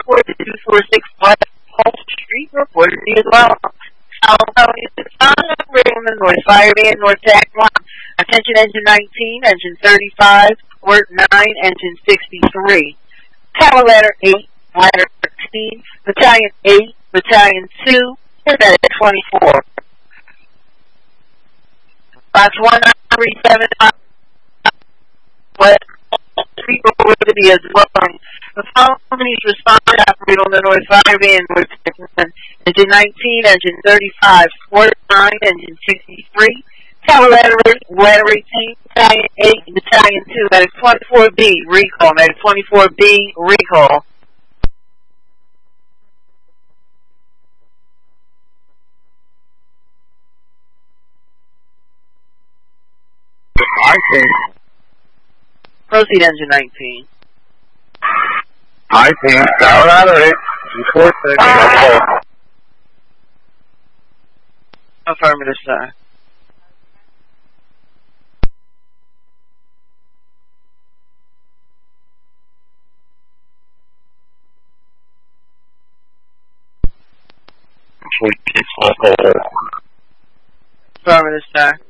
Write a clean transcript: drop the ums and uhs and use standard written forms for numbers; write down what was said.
246 West Polk Street, reported to be as well. California, Raymond, North Fireband, North Tac 1. Attention engine 19, engine 35, Squirt 9, engine 63. Tower ladder 8, ladder 13, battalion 8, battalion 2, at 24. Box 1937, West Street, reported to be as well. The following responded operate on the North Fireband, North Tac 1. Engine 19, engine 35, Squirt 9, engine 63. Tower ladder 18, battalion 8, battalion 2, that is 24B, recall, that is 24B, recall. I think. Proceed, engine 19. I think. Tower ladder 8, 246, Affirmative, sir. Affirmative, sir.